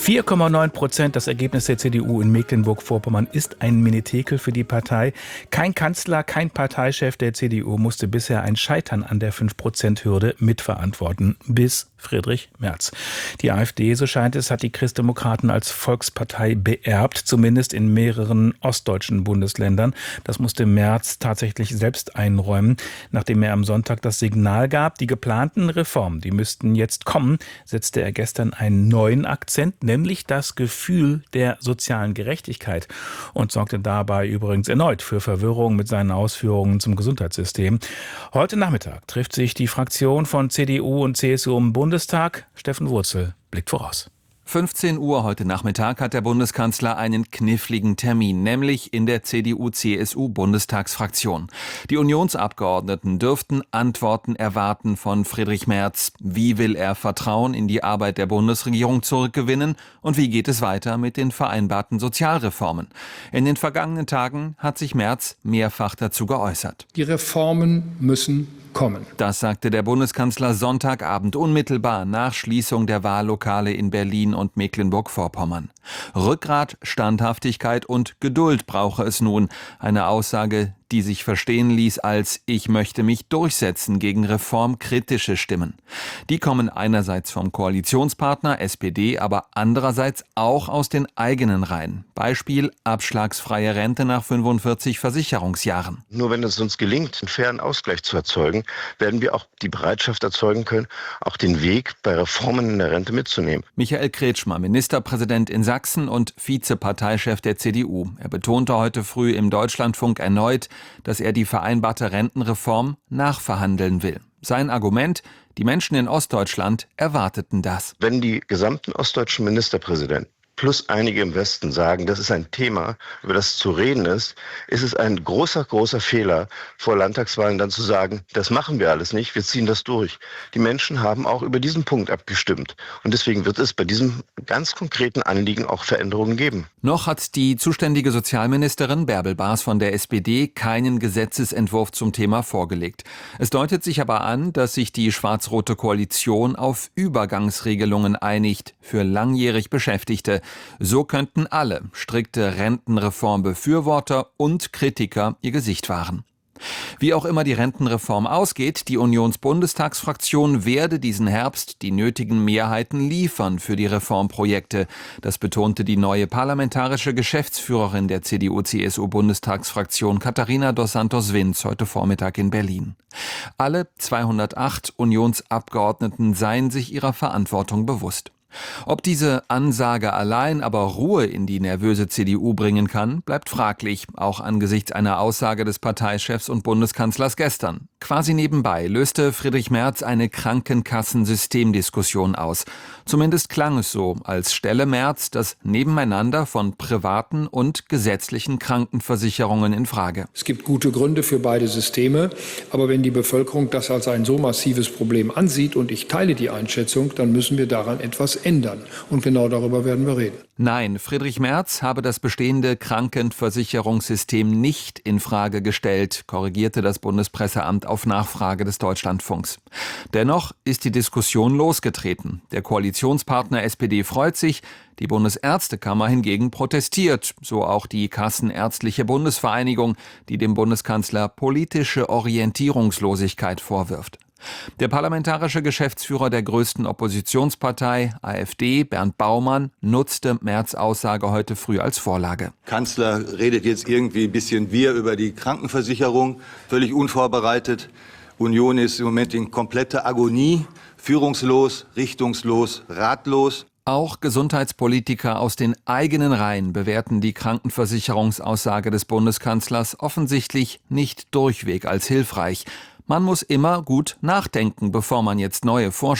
4,9%, das Ergebnis der CDU in Mecklenburg-Vorpommern, ist ein Menetekel für die Partei. Kein Kanzler, kein Parteichef der CDU musste bisher ein Scheitern an der 5%-Hürde mitverantworten, bis Friedrich Merz. Die AfD, so scheint es, hat die Christdemokraten als Volkspartei beerbt, zumindest in mehreren ostdeutschen Bundesländern. Das musste Merz tatsächlich selbst einräumen, nachdem er am Sonntag das Signal gab, die geplanten Reformen, die müssten jetzt kommen, setzte er gestern einen neuen Akzent, nämlich das Gefühl der sozialen Gerechtigkeit, und sorgte dabei übrigens erneut für Verwirrung mit seinen Ausführungen zum Gesundheitssystem. Heute Nachmittag trifft sich die Fraktion von CDU und CSU im Bundestag. Steffen Wurzel blickt voraus. 15 Uhr heute Nachmittag hat der Bundeskanzler einen kniffligen Termin, nämlich in der CDU-CSU-Bundestagsfraktion. Die Unionsabgeordneten dürften Antworten erwarten von Friedrich Merz. Wie will er Vertrauen in die Arbeit der Bundesregierung zurückgewinnen und wie geht es weiter mit den vereinbarten Sozialreformen? In den vergangenen Tagen hat sich Merz mehrfach dazu geäußert. Die Reformen müssen kommen. Das sagte der Bundeskanzler Sonntagabend unmittelbar nach Schließung der Wahllokale in Berlin und Mecklenburg-Vorpommern. Rückgrat, Standhaftigkeit und Geduld brauche es nun. Eine Aussage, die sich verstehen ließ als „Ich möchte mich durchsetzen" gegen reformkritische Stimmen. Die kommen einerseits vom Koalitionspartner SPD, aber andererseits auch aus den eigenen Reihen. Beispiel abschlagsfreie Rente nach 45 Versicherungsjahren. Nur wenn es uns gelingt, einen fairen Ausgleich zu erzeugen, werden wir auch die Bereitschaft erzeugen können, auch den Weg bei Reformen in der Rente mitzunehmen. Michael Kretschmer, Ministerpräsident in Sachsen und Vizeparteichef der CDU. Er betonte heute früh im Deutschlandfunk erneut, dass er die vereinbarte Rentenreform nachverhandeln will. Sein Argument: Die Menschen in Ostdeutschland erwarteten das. Wenn die gesamten ostdeutschen Ministerpräsidenten plus einige im Westen sagen, das ist ein Thema, über das zu reden ist es ein großer, großer Fehler, vor Landtagswahlen dann zu sagen, das machen wir alles nicht, wir ziehen das durch. Die Menschen haben auch über diesen Punkt abgestimmt. Und deswegen wird es bei diesem ganz konkreten Anliegen auch Veränderungen geben. Noch hat die zuständige Sozialministerin Bärbel Baas von der SPD keinen Gesetzesentwurf zum Thema vorgelegt. Es deutet sich aber an, dass sich die schwarz-rote Koalition auf Übergangsregelungen einigt für langjährig Beschäftigte. So könnten alle strikte Rentenreformbefürworter und Kritiker ihr Gesicht wahren. Wie auch immer die Rentenreform ausgeht, die Unionsbundestagsfraktion werde diesen Herbst die nötigen Mehrheiten liefern für die Reformprojekte. Das betonte die neue parlamentarische Geschäftsführerin der CDU-CSU-Bundestagsfraktion Katharina dos Santos-Vinz heute Vormittag in Berlin. Alle 208 Unionsabgeordneten seien sich ihrer Verantwortung bewusst. Ob diese Ansage allein aber Ruhe in die nervöse CDU bringen kann, bleibt fraglich, auch angesichts einer Aussage des Parteichefs und Bundeskanzlers gestern. Quasi nebenbei löste Friedrich Merz eine Krankenkassensystemdiskussion aus. Zumindest klang es so, als stelle Merz das Nebeneinander von privaten und gesetzlichen Krankenversicherungen in Frage. Es gibt gute Gründe für beide Systeme, aber wenn die Bevölkerung das als ein so massives Problem ansieht, und ich teile die Einschätzung, dann müssen wir daran etwas ändern. Und genau darüber werden wir reden. Nein, Friedrich Merz habe das bestehende Krankenversicherungssystem nicht in Frage gestellt, korrigierte das Bundespresseamt auf Nachfrage des Deutschlandfunks. Dennoch ist die Diskussion losgetreten. Der Koalitionspartner SPD freut sich, die Bundesärztekammer hingegen protestiert, so auch die Kassenärztliche Bundesvereinigung, die dem Bundeskanzler politische Orientierungslosigkeit vorwirft. Der parlamentarische Geschäftsführer der größten Oppositionspartei, AfD, Bernd Baumann, nutzte Merz' Aussage heute früh als Vorlage. Kanzler redet jetzt irgendwie ein bisschen wir über die Krankenversicherung, völlig unvorbereitet. Union ist im Moment in kompletter Agonie, führungslos, richtungslos, ratlos. Auch Gesundheitspolitiker aus den eigenen Reihen bewerten die Krankenversicherungsaussage des Bundeskanzlers offensichtlich nicht durchweg als hilfreich. Man muss immer gut nachdenken, bevor man jetzt neue Vorschläge